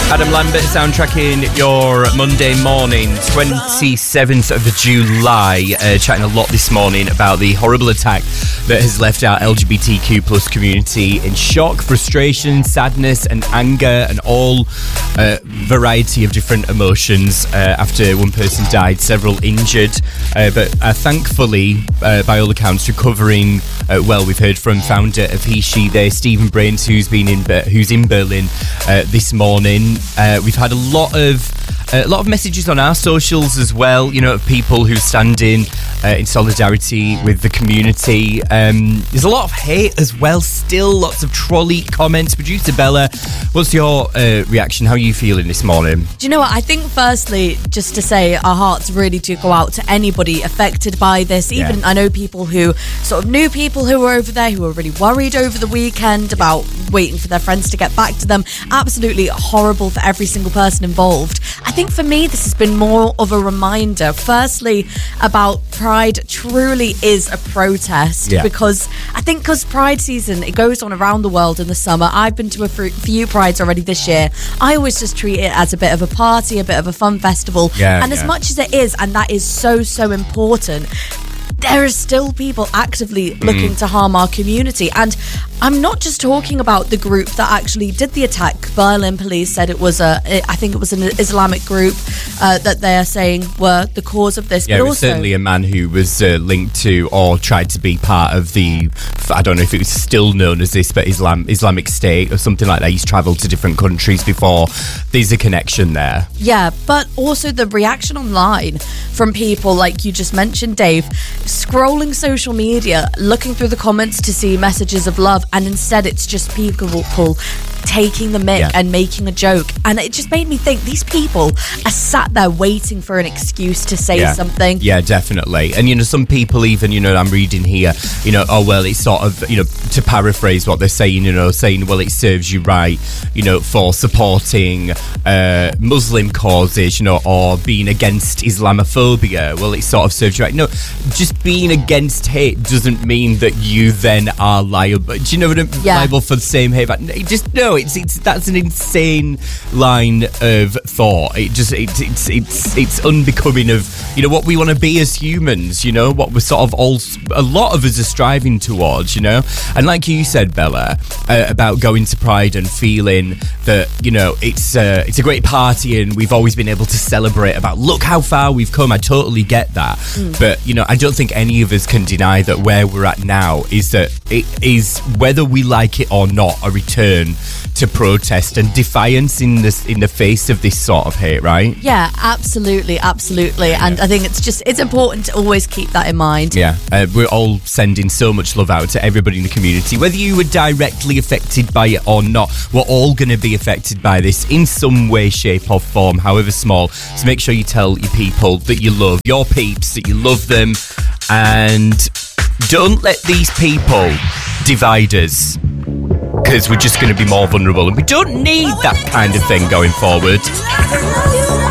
Adam Lambert soundtracking your Monday morning, 27th of July. Chatting a lot this morning about the horrible attack that has left our LGBTQ plus community in shock, frustration, sadness and anger and all variety of different emotions after one person died, several injured. But thankfully, by all accounts, recovering well. We've heard from founder of He, She, They, Stephen Brains, who's in Berlin this morning. We've had a lot of messages on our socials as well, you know, of people who stand in solidarity with the community. There's a lot of hate as well, still lots of trolley comments. Producer Bella, what's your reaction? How are you feeling this morning? Do you know what? I think firstly, just to say our hearts really do go out to anybody affected by this. Even I know people who sort of knew people who were over there who were really worried over the weekend about waiting for their friends to get back to them. Absolutely horrible for every single person involved. I think for me, this has been more of a reminder, firstly, about Pride truly is a protest, because I think because Pride season, it goes on around the world in the summer. I've been to a few Prides already this year. I always just treat it as a bit of a party, a bit of a fun festival. And as much as it is, and that is so, so important, there are still people actively looking to harm our community. And I'm not just talking about the group that actually did the attack. Berlin police said it was an Islamic group that they are saying were the cause of this. Yeah, but it was certainly a man who was linked to or tried to be part of the, I don't know if it was still known as this, but Islamic State or something like that. He's travelled to different countries before. There's a connection there. Yeah, but also the reaction online from people, like you just mentioned, Dave, scrolling social media, looking through the comments to see messages of love, and instead it's just people taking the mick and making a joke. And it just made me think, these people are sat there waiting for an excuse to say something. Yeah, definitely. And, you know, some people even, you know, I'm reading here, you know, oh, well, it's sort of, you know, to paraphrase what they're saying, you know, saying, well, it serves you right, you know, for supporting Muslim causes, you know, or being against Islamophobia. Well, it sort of serves you right. No, just being against hate doesn't mean that you then are liable. Do you know what I'm liable for the same hate? Just no. It's that's an insane line of thought. It's unbecoming of, you know, what we want to be as humans, you know, what we're sort of a lot of us are striving towards, you know. And like you said, Bella, about going to Pride and feeling that, you know, it's a great party and we've always been able to celebrate about, look how far we've come. I totally get that. But, you know, I don't think any of us can deny that where we're at now is that it is, whether we like it or not, a return to protest and defiance in the face of this sort of hate, right? Yeah, absolutely. And I think it's important to always keep that in mind. We're all sending so much love out to everybody in the community, whether you were directly affected by it or not. We're all going to be affected by this in some way, shape or form, however small. So make sure you tell your people that you love your peeps, that you love them, and don't let these people divide us, because we're just going to be more vulnerable and we don't need that kind of thing going forward.